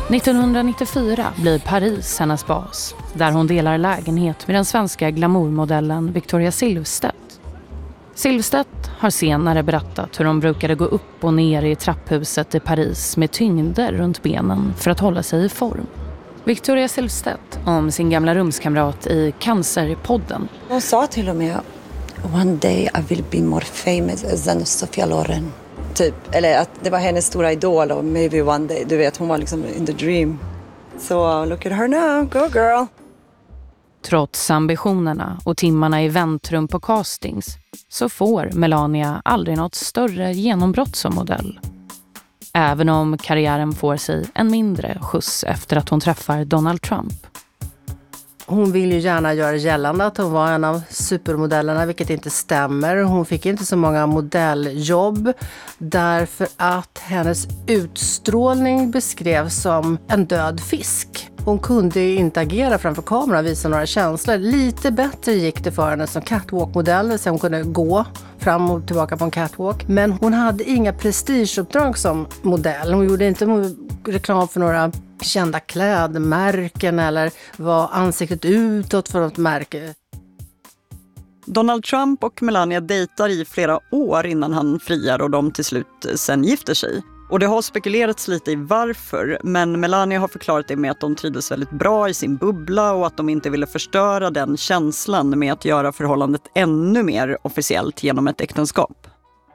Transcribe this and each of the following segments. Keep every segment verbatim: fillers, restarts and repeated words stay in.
nittonhundranittiofyra blir Paris hennes bas, där hon delar lägenhet med den svenska glamourmodellen Victoria Silvstedt. Silvstedt har senare berättat hur de brukade gå upp och ner i trapphuset i Paris med tyngder runt benen för att hålla sig i form. Victoria Silvstedt om sin gamla rumskamrat i Cancerpodden. Hon sa till och med, one day I will be more famous than Sofia Loren. Typ, eller att det var hennes stora idol och maybe one day, du vet, hon var liksom in the dream. Så so, look at her now, go girl. Trots ambitionerna och timmarna i väntrum på castings så får Melania aldrig något större genombrott som modell. Även om karriären får sig en mindre skjuts efter att hon träffar Donald Trump. Hon vill ju gärna göra gällande att hon var en av supermodellerna, vilket inte stämmer. Hon fick inte så många modelljobb därför att hennes utstrålning beskrevs som en död fisk. Hon kunde inte agera framför kameran och visa några känslor. Lite bättre gick det för henne som catwalk-modell, så hon kunde gå fram och tillbaka på en catwalk. Men hon hade inga prestigeuppdrag som modell. Hon gjorde inte reklam för några kända klädmärken eller var ansiktet utåt för något märke. Donald Trump och Melania dejtar i flera år innan han friar och de till slut sen gifter sig. Och det har spekulerats lite i varför, men Melania har förklarat det med att de trivdes väldigt bra i sin bubbla och att de inte ville förstöra den känslan med att göra förhållandet ännu mer officiellt genom ett äktenskap.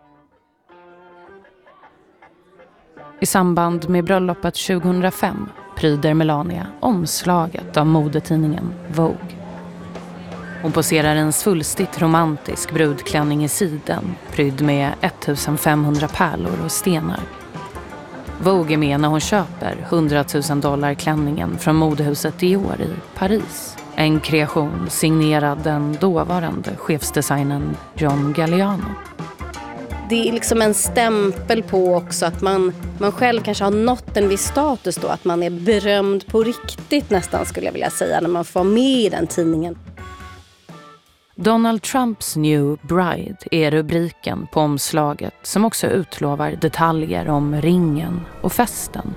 I samband med bröllopet tjugohundrafem pryder Melania omslaget av modetidningen Vogue. Hon poserar en svulstigt romantisk brudklänning i siden, prydd med ettusenfemhundra pärlor och stenar. Vogue är med när hon köper hundratusen dollar klänningen från modehuset Dior i Paris. En kreation signerad den dåvarande chefsdesignern John Galliano. Det är liksom en stämpel på också att man, man själv kanske har nått en viss status då. Att man är berömd på riktigt nästan, skulle jag vilja säga, när man får med i den tidningen. Donald Trumps New Bride är rubriken på omslaget som också utlovar detaljer om ringen och festen.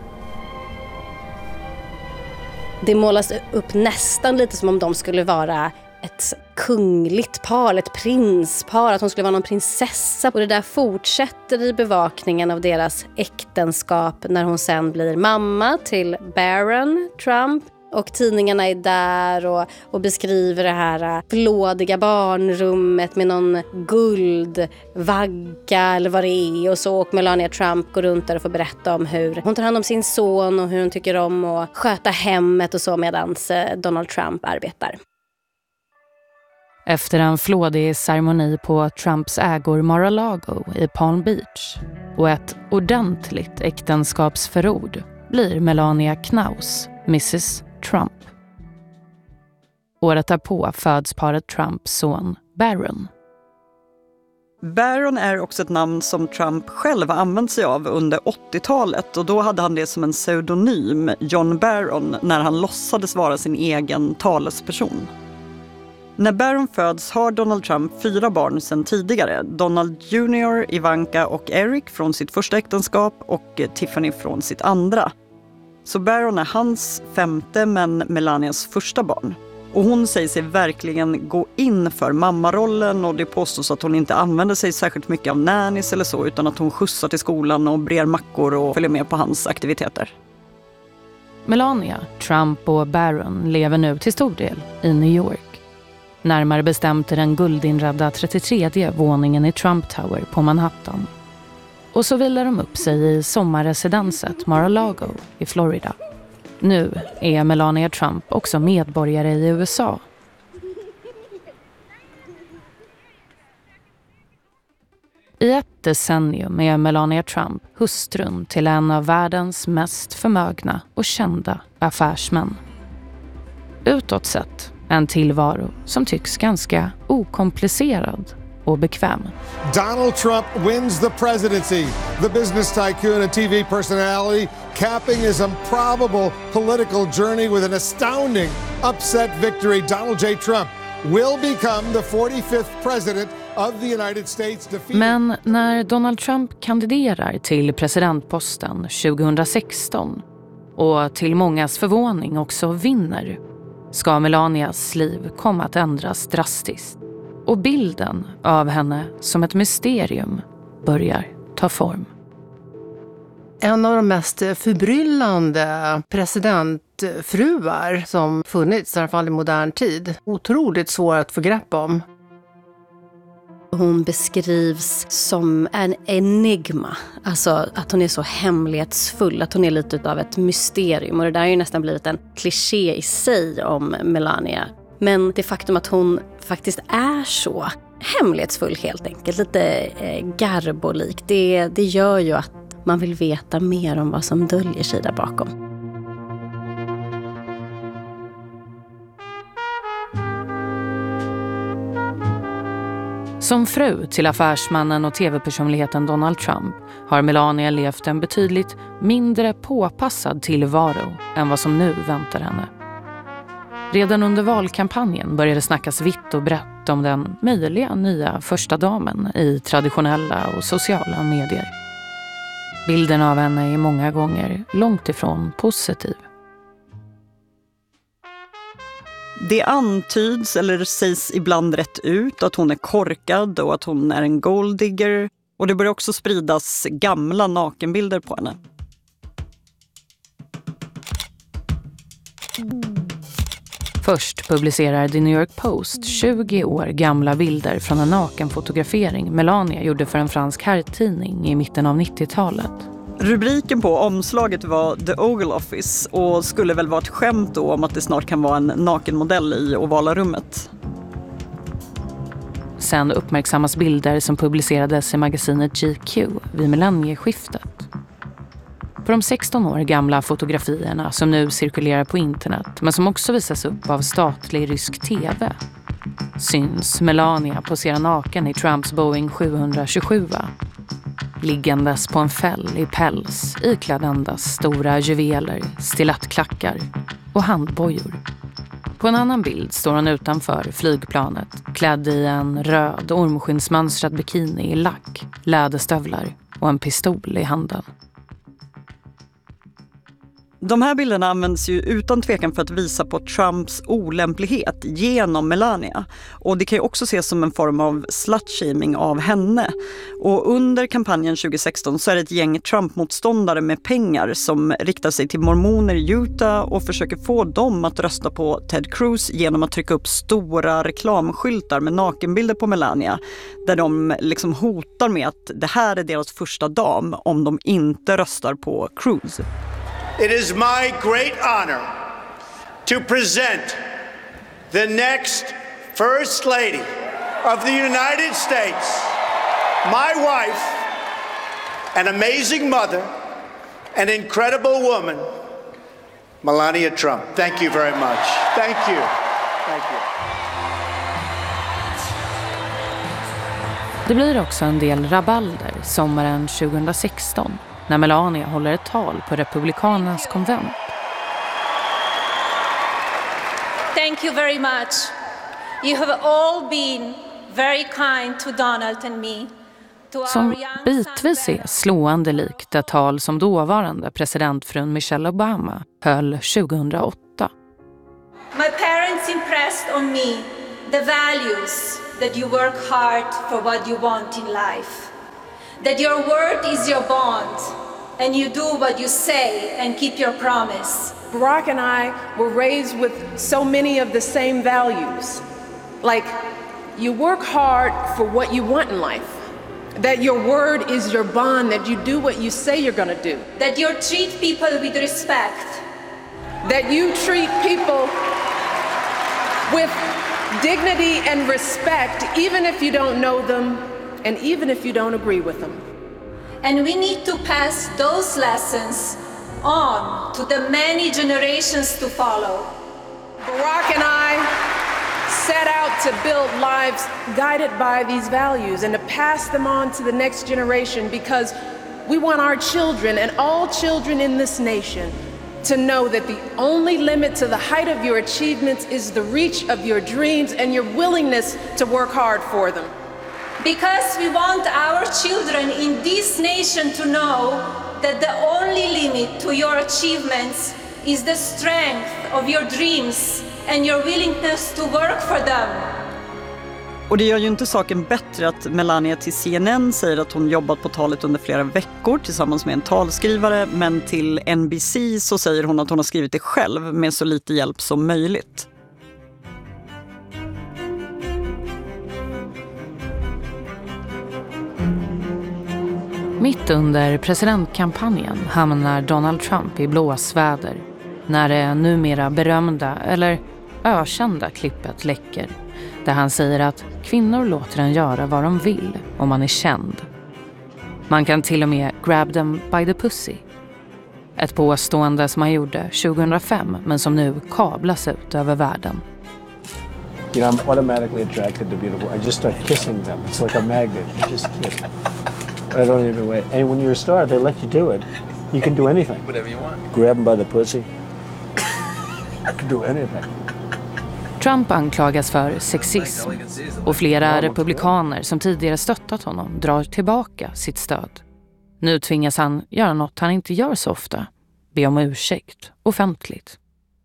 Det målas upp nästan lite som om de skulle vara ett kungligt par, ett prinspar, att hon skulle vara någon prinsessa. Och det där fortsätter i bevakningen av deras äktenskap när hon sen blir mamma till Barron Trump. Och tidningarna är där och, och beskriver det här flådiga barnrummet med någon guldvagga eller vad det är. Och så och Melania Trump går runt där och får berätta om hur hon tar hand om sin son och hur hon tycker om att sköta hemmet och så medan Donald Trump arbetar. Efter en flådig ceremoni på Trumps ägor Mar-a-Lago i Palm Beach och ett ordentligt äktenskapsförord blir Melania Knaus missus Trump. Året därpå föds paret Trumps son Barron. Barron är också ett namn som Trump själv använt sig av under åttiotalet och då hade han det som en pseudonym, John Barron, när han låtsades vara sin egen talesperson. När Barron föds har Donald Trump fyra barn sedan tidigare. Donald junior, Ivanka och Eric från sitt första äktenskap och Tiffany från sitt andra. Så Barron är hans femte men Melanias första barn. Och hon säger sig verkligen gå in för mammarollen och det påstås att hon inte använder sig särskilt mycket av nannies eller så utan att hon skjutsar till skolan och brer mackor och följer med på hans aktiviteter. Melania, Trump och Barron lever nu till stor del i New York. Närmare bestämt i den guldinredda trettiotredje våningen i Trump Tower på Manhattan. Och så vilar de upp sig i sommarresidenset Mar-a-Lago i Florida. Nu är Melania Trump också medborgare i U S A. I ett decennium är Melania Trump hustrun till en av världens mest förmögna och kända affärsmän. Utåt sett en tillvaro som tycks ganska okomplicerad och bekväm. Donald Trump wins the presidency. The business tycoon and T V personality capping his improbable political journey with an astounding upset victory. Donald J. Trump will become the forty-fifth president of the United States. Men när Donald Trump kandiderar till presidentposten tjugohundrasexton och till mångas förvåning också vinner, ska Melanias liv komma att ändras drastiskt. Och bilden av henne som ett mysterium börjar ta form. En av de mest förbryllande presidentfruar som funnits i alla fall i modern tid. Otroligt svår att få grepp om. Hon beskrivs som en enigma. Alltså att hon är så hemlighetsfull, att hon är lite av ett mysterium. Och det där har ju nästan blivit en kliché i sig om Melania. Men det faktum att hon faktiskt är så hemlighetsfull helt enkelt, lite eh, garbolik, det, det gör ju att man vill veta mer om vad som döljer sig där bakom. Som fru till affärsmannen och tv-personligheten Donald Trump har Melania levt en betydligt mindre påpassad tillvaro än vad som nu väntar henne. Redan under valkampanjen började snackas vitt och brett om den möjliga nya första damen i traditionella och sociala medier. Bilden av henne är många gånger långt ifrån positiv. Det antyds eller sägs ibland rätt ut att hon är korkad och att hon är en golddigger. Och det börjar också spridas gamla nakenbilder på henne. Först publicerar The New York Post tjugo år gamla bilder från en nakenfotografering Melania gjorde för en fransk herrtidning i mitten av nittiotalet. Rubriken på omslaget var The Oval Office och skulle väl vara ett skämt då om att det snart kan vara en nakenmodell i ovala rummet. Sen uppmärksammas bilder som publicerades i magasinet G Q vid millennieskiftet. På de sexton år gamla fotografierna som nu cirkulerar på internet men som också visas upp av statlig rysk tv syns Melania posera naken i Trumps Boeing sjuhundratjugosju, liggandes på en fäll i päls iklädd endast stora juveler, stilettklackar och handbojor. På en annan bild står hon utanför flygplanet klädd i en röd ormskinnsmönstrad bikini i lack, läderstövlar och en pistol i handen. De här bilderna används ju utan tvekan för att visa på Trumps olämplighet genom Melania. Och det kan ju också ses som en form av slutshaming av henne. Och under kampanjen tjugo sexton så är det ett gäng Trump-motståndare med pengar som riktar sig till mormoner i Utah och försöker få dem att rösta på Ted Cruz genom att trycka upp stora reklamskyltar med nakenbilder på Melania. Där de liksom hotar med att det här är deras första dam om de inte röstar på Cruz. It is my great honor to present the next First Lady of the United States, my wife, an amazing mother, an incredible woman, Melania Trump. Thank you very much. Thank you. Thank you. Det blir också en del rabalder sommaren tjugo sexton när Melania håller ett tal på Republikanernas konvent. Thank you very much. You have all been very kind to Donald and me. Som bitvis är slående likt ett tal som dåvarande presidentfrun Michelle Obama höll tjugohundraåtta. My parents impressed on me the values that you work hard for what you want in life. That your word is your bond, and you do what you say and keep your promise. Barack and I were raised with so many of the same values. Like, you work hard for what you want in life. That your word is your bond, that you do what you say you're gonna do. That you treat people with respect. That you treat people with dignity and respect, even if you don't know them, and even if you don't agree with them. And we need to pass those lessons on to the many generations to follow. Barack and I set out to build lives guided by these values and to pass them on to the next generation because we want our children and all children in this nation to know that the only limit to the height of your achievements is the reach of your dreams and your willingness to work hard for them. Because we want our children in this nation to know that the only limit to your achievements is the strength of your dreams and your willingness to work for them. Och det gör ju inte saken bättre att Melania till C N N säger att hon jobbat på talet under flera veckor tillsammans med en talskrivare, men till N B C så säger hon att hon har skrivit det själv med så lite hjälp som möjligt. Mitt under presidentkampanjen hamnar Donald Trump i blåsväder när det numera berömda eller ökända klippet läcker, där han säger att kvinnor låter en göra vad de vill om man är känd. Man kan till och med grab them by the pussy. Ett påstående som han gjorde tjugohundrafem men som nu kablas ut över världen. You know, I'm automatically attracted to beautiful. I just start kissing them. It's like a magnet. You just kiss. I don't even wait. And when you're a star, they let you do it. You can do anything. Whatever you want. Grab them by the pussy. You can do anything. Trump anklagas för sexism och flera republikaner som tidigare stöttat honom drar tillbaka sitt stöd. Nu tvingas han göra något han inte gör så ofta, be om ursäkt offentligt.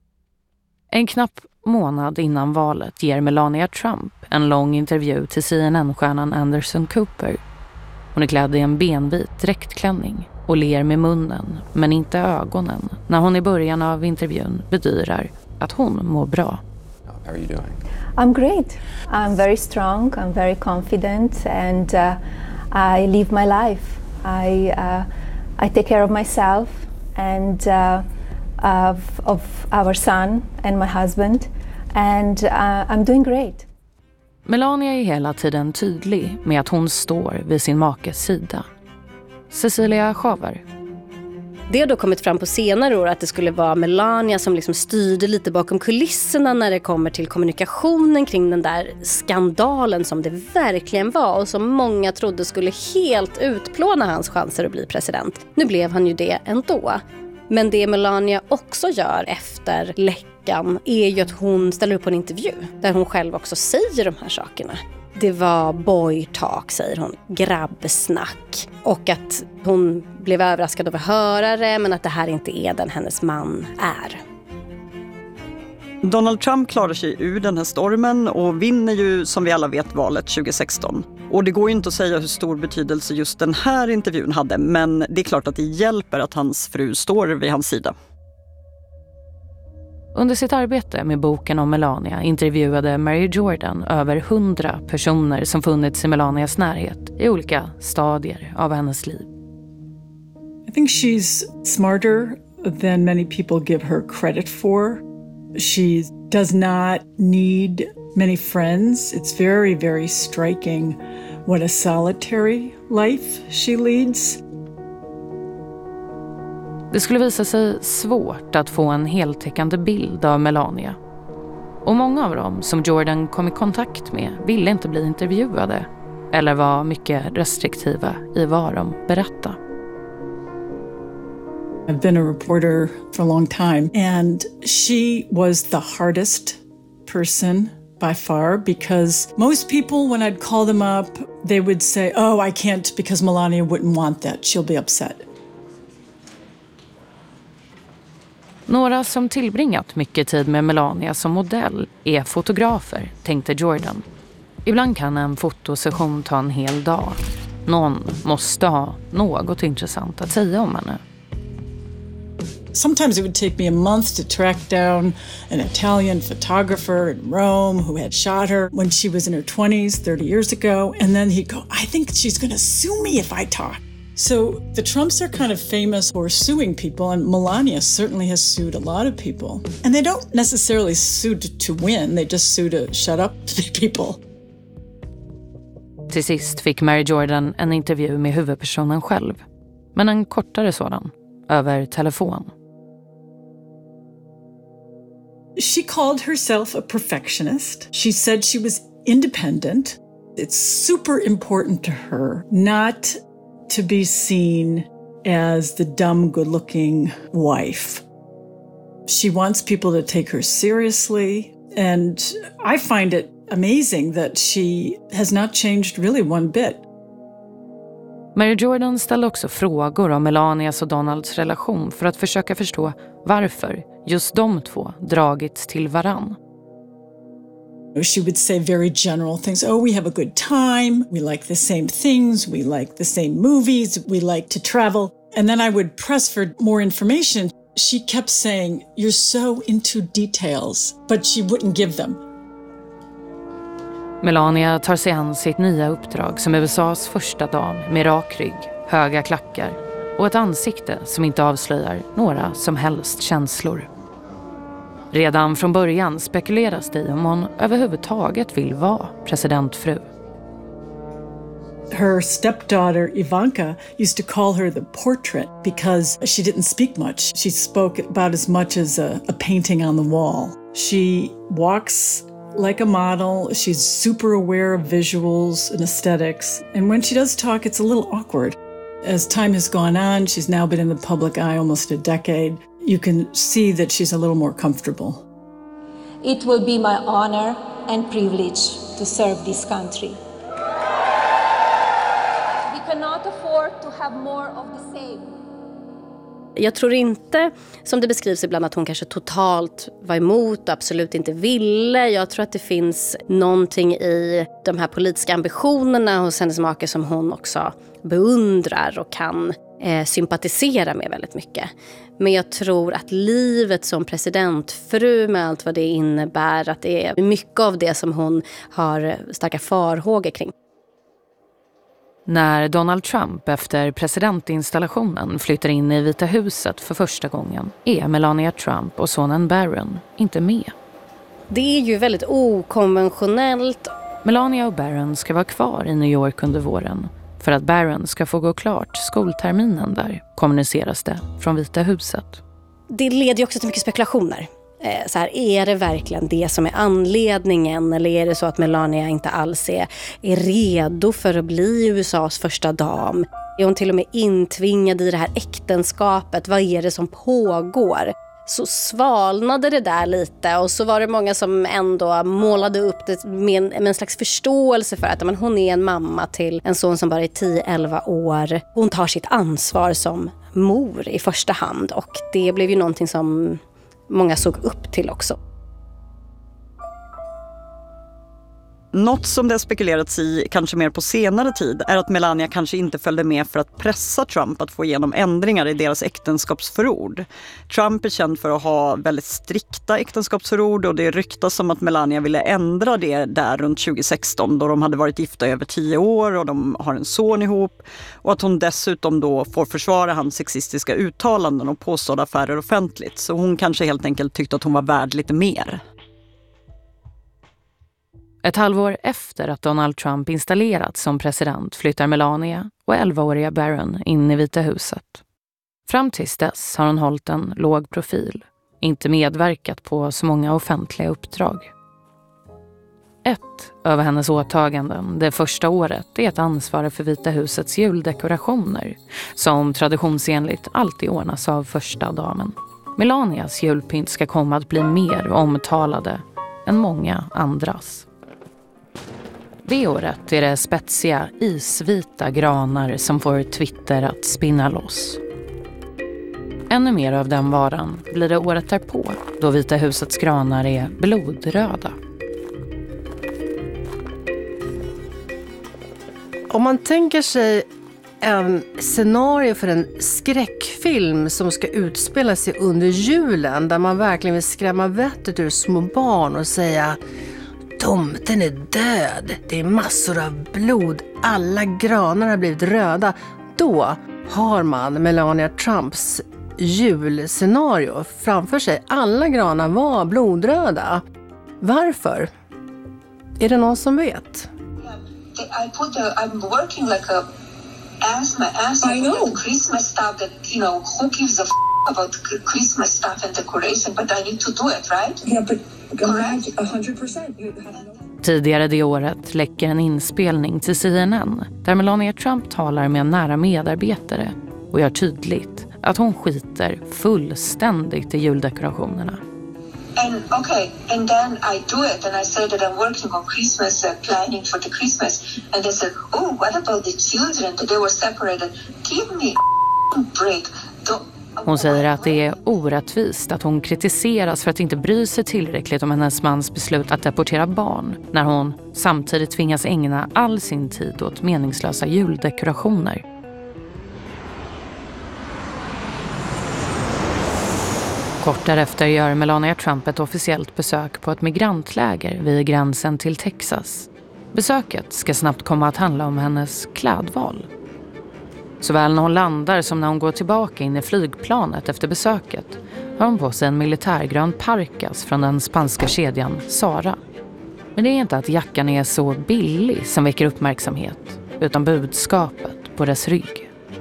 En knapp månad innan valet ger Melania Trump en lång intervju till C N N-stjärnan Anderson Cooper. Hon är klädd i en benvit dräktklänning och ler med munnen, men inte ögonen, när hon i början av intervjun bedyrar att hon mår bra. How are you doing? I'm great. I'm very strong. I'm very confident, and uh, I live my life. I uh, I take care of myself and uh, of, of our son and my husband, and uh, I'm doing great. Melania är hela tiden tydlig med att hon står vid sin makes sida. Cecilia Schaver. Det har då kommit fram på senare år att det skulle vara Melania som liksom styrde lite bakom kulisserna när det kommer till kommunikationen kring den där skandalen som det verkligen var och som många trodde skulle helt utplåna hans chanser att bli president. Nu blev han ju det ändå. Men det Melania också gör efter läckan är ju att hon ställer upp på en intervju där hon själv också säger de här sakerna. Det var boy talk, säger hon, grabbsnack. Och att hon blev överraskad över att höra det, men att det här inte är den hennes man är. Donald Trump klarar sig ur den här stormen och vinner ju, som vi alla vet, valet tjugohundrasexton. Och det går ju inte att säga hur stor betydelse just den här intervjun hade, men det är klart att det hjälper att hans fru står vid hans sida. Under sitt arbete med boken om Melania intervjuade Mary Jordan över hundra personer som funnits i Melanias närhet i olika stadier av hennes liv. I think she's smarter than many people give her credit for. She does not need many friends. It's very, very striking what a solitary life she leads. Det skulle visa sig svårt att få en heltäckande bild av Melania. Och många av dem som Jordan kom i kontakt med ville inte bli intervjuade eller var mycket restriktiva i vad de berättade. I've been a reporter for a long time, and she was the hardest person by far because most people, when I'd call them up, they would say, oh, I can't because Melania wouldn't want that. She'll be upset. Några som tillbringat mycket tid med Melania som modell är fotografer, tänkte Jordan. Ibland kan en fotosession ta en hel dag. Någon måste ha något intressant att säga om henne. Sometimes it would take me a month to track down an Italian photographer in Rome who had shot her when she was in her twenties, thirty years ago. And then he'd go, I think she's going to sue me if I talk. So the Trumps are kind of famous for suing people, and Melania certainly has sued a lot of people. And they don't necessarily sue to, to win, they just sue to shut up people. Till sist fick Mary Jordan en intervju med huvudpersonen själv, men en kortare sådan, över telefon. She called herself a perfectionist. She said she was independent. It's super important to her not to be seen as the dumb, good-looking wife. She wants people to take her seriously, and I find it amazing that she has not changed really one bit. Mary Jordan ställde också frågor om Melanias och Donalds relation för att försöka förstå varför just de två dragits till varann. She would say very general things. Oh, we have a good time. We like the same things. We like the same movies. We like to travel. And then I would press for more information. She kept saying, you're so into details, but she wouldn't give them. Melania tar sig an sitt nya uppdrag som U S A:s första dam med rak rygg, höga klackar och ett ansikte som inte avslöjar några som helst känslor. Redan från början spekuleras det om hon överhuvudtaget vill vara presidentfru. Her stepdaughter Ivanka used to call her the portrait because she didn't speak much. She spoke about as much as a, a painting on the wall. She walks like a model. She's super aware of visuals and aesthetics. And when she does talk, it's a little awkward. As time has gone on, she's now been in the public eye almost a decade. You can see that she's a little more comfortable. It will be my honor and privilege to serve this country. We cannot afford to have more of the same. Jag tror inte, som det beskrivs ibland, att hon kanske totalt var emot och absolut inte ville. Jag tror att det finns någonting i de här politiska ambitionerna hos hennes make som hon också beundrar och kan eh, sympatisera med väldigt mycket. Men jag tror att livet som presidentfru med allt vad det innebär, att det är mycket av det som hon har starka farhågor kring. När Donald Trump efter presidentinstallationen flyttar in i Vita huset för första gången är Melania Trump och sonen Barron inte med. Det är ju väldigt okonventionellt. Melania och Barron ska vara kvar i New York under våren för att Barron ska få gå klart skolterminen där, kommuniceras det från Vita huset. Det leder ju också till mycket spekulationer. Eh, så här, är det verkligen det som är anledningen, eller är det så att Melania inte alls är, är redo för att bli U S A:s första dam? Är hon till och med intvingad i det här äktenskapet? Vad är det som pågår? Så svalnade det där lite, och så var det många som ändå målade upp det med en, med en slags förståelse för att men, hon är en mamma till en son som bara är tio elva år. Hon tar sitt ansvar som mor i första hand, och det blev ju någonting som många såg upp till också. Något som det har spekulerats i kanske mer på senare tid är att Melania kanske inte följde med för att pressa Trump att få igenom ändringar i deras äktenskapsförord. Trump är känd för att ha väldigt strikta äktenskapsförord, och det ryktas om att Melania ville ändra det där runt tjugo sexton då de hade varit gifta över tio år och de har en son ihop, och att hon dessutom då får försvara hans sexistiska uttalanden och påstådda affärer offentligt. Så hon kanske helt enkelt tyckte att hon var värd lite mer. Ett halvår efter att Donald Trump installerats som president flyttar Melania och elvaåriga Barron in i Vita huset. Fram tills dess har hon hållit en låg profil, inte medverkat på så många offentliga uppdrag. Ett av hennes åtaganden det första året är att ansvara för Vita husets juldekorationer, som traditionsenligt alltid ordnas av första damen. Melanias julpynt ska komma att bli mer omtalade än många andras. Det året är det spetsiga, isvita granar som får Twitter att spinna loss. Ännu mer av den varan blir det året därpå, då Vita husets granar är blodröda. Om man tänker sig en scenario för en skräckfilm som ska utspela sig under julen, där man verkligen vill skrämma vettet ur små barn och säga: tomten är död, det är massor av blod, alla granar har blivit röda. Då har man Melania Trumps julscenario framför sig. Alla granar var blodröda. Varför? Är det någon som vet? I put the, I'm working like a ass my ass off with Christmas stuff that, you know, who gives a f*** about Christmas stuff and decoration, but I need to do it, right? Yeah, but correct? one hundred percent. Tidigare det året läcker en inspelning till C N N där Melania Trump talar med en nära medarbetare och gör tydligt att hon skiter fullständigt i juldekorationerna. And okay, and then I do it, and I say that I'm working on Christmas, uh, planning for the Christmas, and they said, oh, what about the children? That they were separated. Give me a break. Don't... Hon säger att det är orättvist att hon kritiseras för att inte bry sig tillräckligt om hennes mans beslut att deportera barn, när hon samtidigt tvingas ägna all sin tid åt meningslösa juldekorationer. Kort därefter gör Melania Trump ett officiellt besök på ett migrantläger vid gränsen till Texas. Besöket ska snabbt komma att handla om hennes klädval. Såväl när hon landar som när hon går tillbaka in i flygplanet efter besöket har hon på sig en militärgrön parkas från den spanska kedjan Zara. Men det är inte att jackan är så billig som väcker uppmärksamhet, utan budskapet på dess rygg.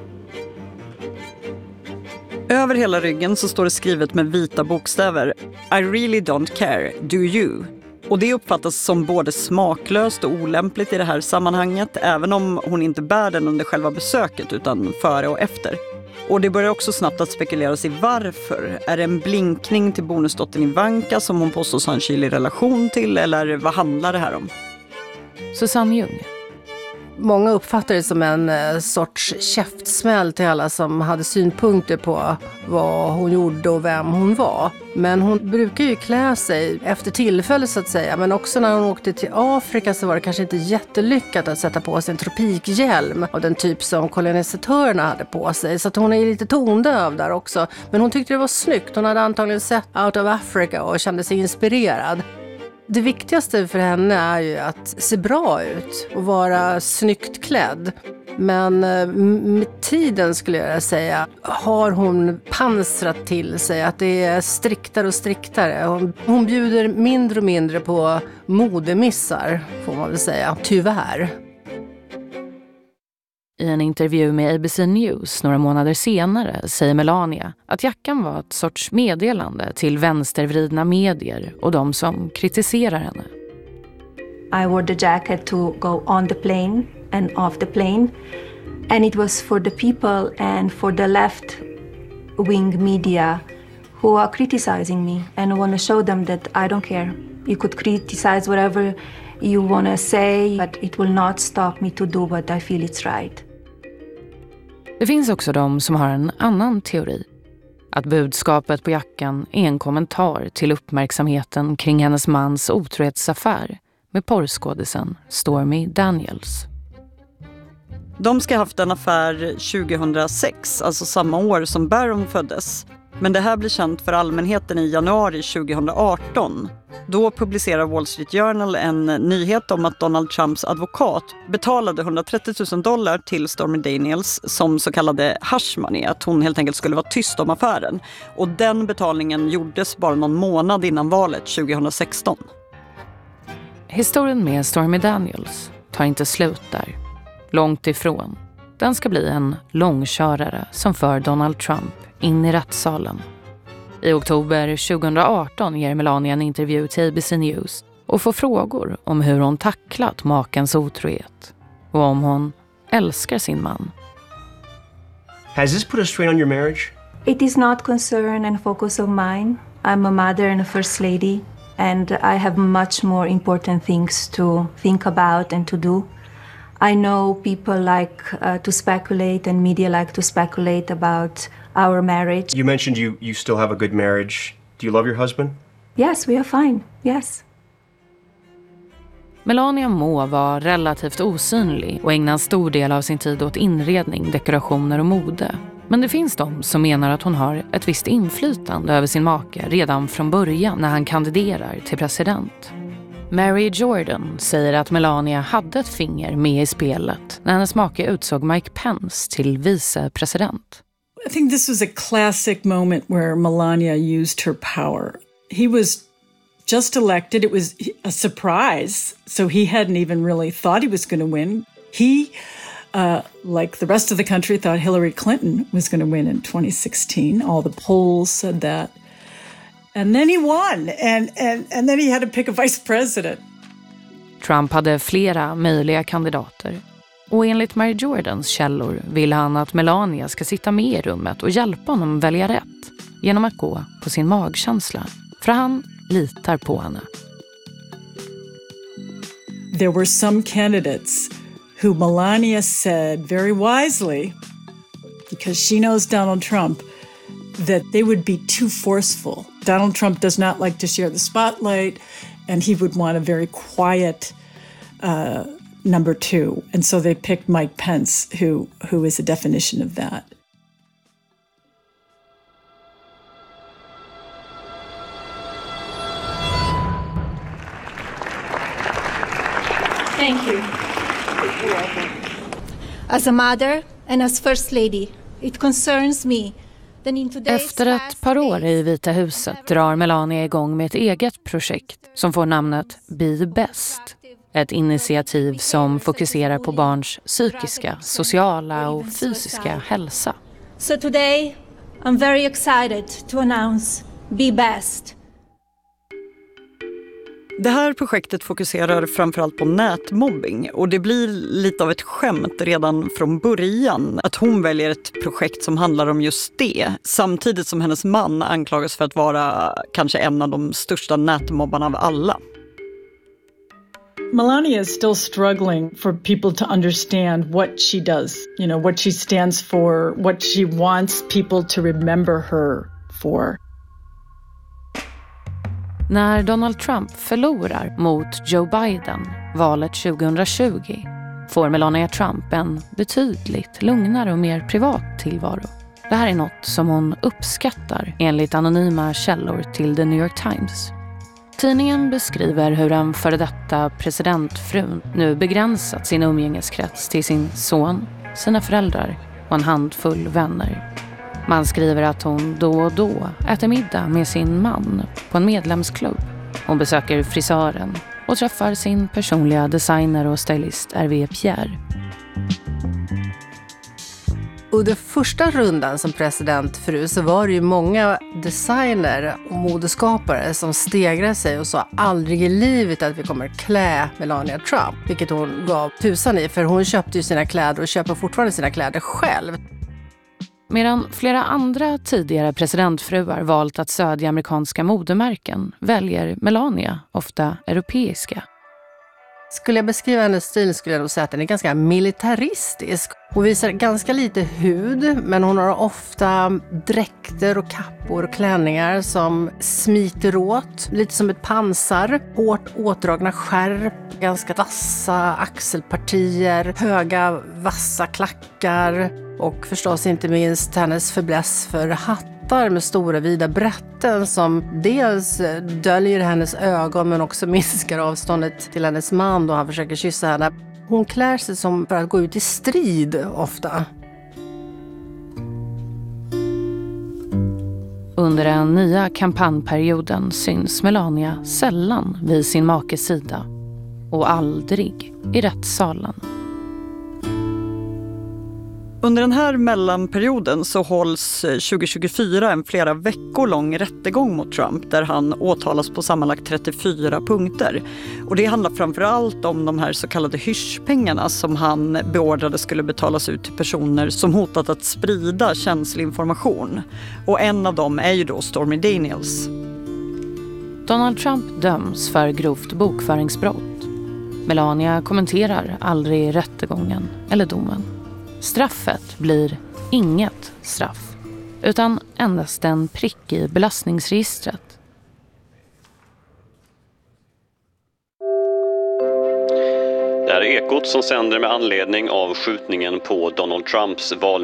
Över hela ryggen så står det skrivet med vita bokstäver: I really don't care, do you? Och det uppfattas som både smaklöst och olämpligt i det här sammanhanget, även om hon inte bär den under själva besöket utan före och efter. Och det börjar också snabbt att spekuleras i varför. Är det en blinkning till bonusdottern Ivanka som hon påstås ha en kylig relation till, eller vad handlar det här om? Susanne Ljung. Många uppfattar det som en eh, sorts käftsmäll till alla som hade synpunkter på vad hon gjorde och vem hon var. Men hon brukar ju klä sig efter tillfälle så att säga. Men också när hon åkte till Afrika så var det kanske inte jättelyckat att sätta på sig en tropikhjälm av den typ som kolonisatörerna hade på sig. Så att hon är lite tondöv där också. Men hon tyckte det var snyggt. Hon hade antagligen sett Out of Africa och kände sig inspirerad. Det viktigaste för henne är ju att se bra ut och vara snyggt klädd. Men med tiden skulle jag säga har hon pansrat till sig att det är striktare och striktare. Hon, hon bjuder mindre och mindre på modemissar, får man väl säga, tyvärr. I en intervju med A B C News några månader senare säger Melania att jackan var ett sorts meddelande till vänstervridna medier och de som kritiserar henne. I wore the jacket to go on the plane and off the plane, and it was for the people and for the left-wing media who are criticizing me, and I want to show them that I don't care. You could criticize whatever you want to say, but it will not stop me to do what I feel it's right. Det finns också de som har en annan teori. Att budskapet på jackan är en kommentar till uppmärksamheten kring hennes mans otrohetsaffär med porrskådisen Stormy Daniels. De ska ha haft en affär tjugohundrasex, alltså samma år som Barron föddes. Men det här blir känt för allmänheten i januari tjugohundraarton. Då publicerar Wall Street Journal en nyhet om att Donald Trumps advokat betalade hundratrettio tusen dollar till Stormy Daniels som så kallade hush money, att hon helt enkelt skulle vara tyst om affären. Och den betalningen gjordes bara någon månad innan valet tjugohundrasexton. Historien med Stormy Daniels tar inte slut där. Långt ifrån. Den ska bli en långkörare som för Donald Trump in i rättssalen. I oktober tjugohundraarton ger Melania en intervju till A B C News och får frågor om hur hon tacklat makens otrohet och om hon älskar sin man. Has this put a strain on your marriage? It is not concern and focus of mine. I'm a mother and a first lady, and I have much more important things to think about and to do. I know people like uh, to speculate, and media like to speculate about our marriage. You mentioned you, you still have a good marriage. Do you love your husband? Yes, we are fine. Yes. Melania må vara relativt osynlig och ägna en stor del av sin tid åt inredning, dekorationer och mode. Men det finns de som menar att hon har ett visst inflytande över sin make redan från början när han kandiderar till president. Mary Jordan säger att Melania hade ett finger med i spelet när hennes make utsåg Mike Pence till vicepresident. I think this was a classic moment where Melania used her power. He was just elected. It was a surprise. So he hadn't even really thought he was going to win. He, uh, like the rest of the country, thought Hillary Clinton was going to win in twenty sixteen. All the polls said that. And then he won. And, and, and then he had to pick a vice president. Trump hade flera möjliga kandidater. Och enligt Mary Jordans källor vill han att Melania ska sitta med i rummet och hjälpa honom välja rätt genom att gå på sin magkänsla. För han litar på henne. There were some candidates who Melania said very wisely, because she knows Donald Trump, that they would be too forceful. Donald Trump does not like to share the spotlight, and he would want a very quiet uh, number two. And so they picked Mike Pence, who who is a definition of that. Thank you. As a mother and as First Lady, it concerns me. Efter ett par år i Vita huset drar Melania igång med ett eget projekt som får namnet Be Best. Ett initiativ som fokuserar på barns psykiska, sociala och fysiska hälsa. So today I'm very excited to announce Be Best. Det här projektet fokuserar framförallt på nätmobbing och det blir lite av ett skämt redan från början att hon väljer ett projekt som handlar om just det, samtidigt som hennes man anklagas för att vara kanske en av de största nätmobbarna av alla. Melania is still struggling for people to understand what she does, you know, what she stands for, what she wants people to remember her for. När Donald Trump förlorar mot Joe Biden valet tjugohundratjugo får Melania Trump en betydligt lugnare och mer privat tillvaro. Det här är något som hon uppskattar enligt anonyma källor till The New York Times. Tidningen beskriver hur en före detta presidentfrun nu begränsat sin umgängeskrets till sin son, sina föräldrar och en handfull vänner. Man skriver att hon då och då äter middag med sin man på en medlemsklubb. Hon besöker frisören och träffar sin personliga designer och stylist R V Pierre. Under första rundan som presidentfru så var det ju många designer och modeskapare som stegrade sig och sa aldrig i livet att vi kommer klä Melania Trump. Vilket hon gav tusan i, för hon köpte ju sina kläder och köper fortfarande sina kläder själv. Medan flera andra tidigare presidentfruar valt att stödja amerikanska modemärken väljer Melania ofta europeiska. Skulle jag beskriva hennes stil skulle jag nog säga att den är ganska militaristisk. Hon visar ganska lite hud, men hon har ofta dräkter och kappor och klänningar som smiter åt. Lite som ett pansar, hårt åtdragna skärp, ganska vassa axelpartier, höga vassa klackar och förstås inte minst hennes fäbless för hattar med stora vida brätten som dels döljer hennes ögon men också minskar avståndet till hennes man då han försöker kyssa henne. Hon klär sig som för att gå ut i strid ofta. Under den nya kampanjperioden syns Melania sällan vid sin makes sida och aldrig i rättssalen. Under den här mellanperioden så hålls tjugohundratjugofyra en flera veckor lång rättegång mot Trump där han åtalas på sammanlagt trettiofyra punkter. Och det handlar framförallt om de här så kallade hyschpengarna som han beordrade skulle betalas ut till personer som hotat att sprida känslig information. Och en av dem är ju då Stormy Daniels. Donald Trump döms för grovt bokföringsbrott. Melania kommenterar aldrig rättegången eller domen. Straffet blir inget straff, utan endast en prick i belastningsregistret. Det här är Ekot som sänder med anledning av skjutningen på Donald Trumps val.